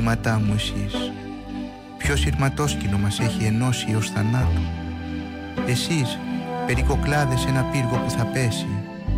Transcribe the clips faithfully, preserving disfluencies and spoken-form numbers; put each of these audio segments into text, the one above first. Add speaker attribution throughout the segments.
Speaker 1: ποίηματά μου εσείς. Ποιο σειρματόσκηνο μας έχει ενώσει ως θανάτου. Εσείς, περικοκλάδες σε ένα πύργο που θα πέσει.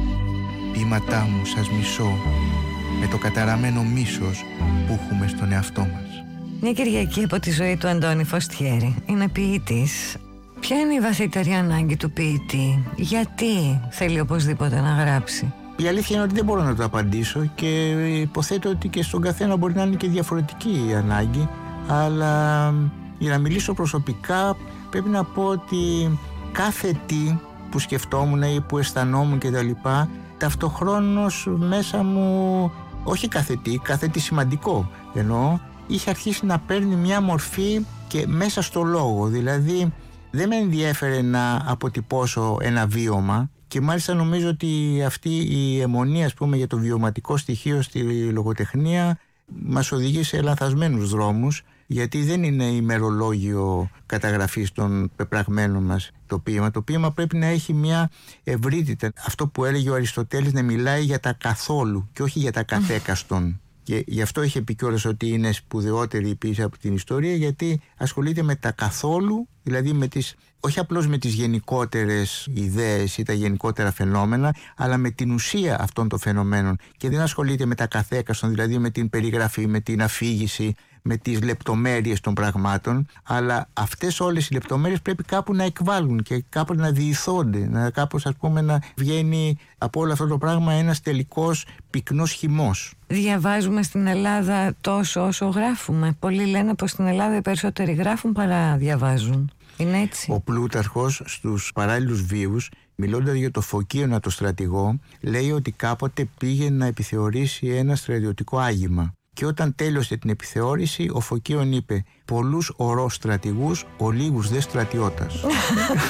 Speaker 1: Ποίηματά μου σας μισώ, με το καταραμένο μίσος που έχουμε στον εαυτό μας.
Speaker 2: Μια Κυριακή από τη ζωή του Αντώνη Φωστιέρη. Είναι ποιητής. Ποια είναι η βαθύτερη ανάγκη του ποιητή? Γιατί θέλει οπωσδήποτε να γράψει?
Speaker 3: Η αλήθεια είναι ότι δεν μπορώ να το απαντήσω και υποθέτω ότι και στον καθένα μπορεί να είναι και διαφορετική η ανάγκη, αλλά για να μιλήσω προσωπικά πρέπει να πω ότι κάθε τι που σκεφτόμουν ή που αισθανόμουν και τα λοιπά, ταυτοχρόνως μέσα μου, όχι κάθε τι, κάθε τι σημαντικό εννοώ, είχε αρχίσει να παίρνει μια μορφή και μέσα στο λόγο. Δηλαδή δεν με ενδιέφερε να αποτυπώσω ένα βίωμα και μάλιστα νομίζω ότι αυτή η αιμονία, ας πούμε, για το βιωματικό στοιχείο στη λογοτεχνία μας οδηγεί σε λανθασμένους δρόμους, γιατί δεν είναι ημερολόγιο καταγραφής των πεπραγμένων μας το ποίημα. Το ποίημα πρέπει να έχει μια ευρύτητα. Αυτό που έλεγε ο Αριστοτέλης, να μιλάει για τα καθόλου και όχι για τα καθέκαστον. Και γι' αυτό είχε πει κιόλας ότι είναι σπουδαιότερη η ποίηση από την ιστορία, γιατί ασχολείται με τα καθόλου, δηλαδή με τις, όχι απλώς με τις γενικότερες ιδέες ή τα γενικότερα φαινόμενα, αλλά με την ουσία αυτών των φαινομένων. Και δεν ασχολείται με τα καθέκαστον, δηλαδή με την περιγραφή, με την αφήγηση, με τις λεπτομέρειες των πραγμάτων, αλλά αυτές όλες οι λεπτομέρειες πρέπει κάπου να εκβάλλουν και κάπου να διηθώνται, να κάπως, ας πούμε, να βγαίνει από όλο αυτό το πράγμα ένας τελικός πυκνός χυμός.
Speaker 2: Διαβάζουμε στην Ελλάδα τόσο όσο γράφουμε. Πολλοί λένε πως στην Ελλάδα οι περισσότεροι γράφουν παρά διαβάζουν. Είναι έτσι?
Speaker 3: Ο Πλούταρχος στους Παράλληλους Βίους, μιλώντας για το Φωκίωνα το στρατηγό, λέει ότι κάποτε πήγε να επιθεωρήσει ένα στρατιωτικό άγημα. Και όταν τέλειωσε την επιθεώρηση, ο Φωκίων είπε: «Πολλούς ορός στρατηγούς, ο λίγους δε στρατιώτας».